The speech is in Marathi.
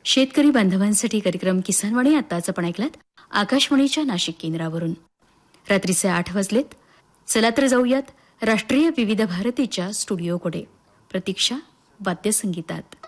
शेतकरी बांधवांसाठी कार्यक्रम किसानवाणी आताच आपण ऐकलात आकाशवाणीच्या नाशिक केंद्रावरून. रात्रीचे 8 वाजलेत. चला तर जाऊयात राष्ट्रीय विविध भारतीच्या स्टुडिओकडे. प्रतीक्षा वाद्यसंगीतात.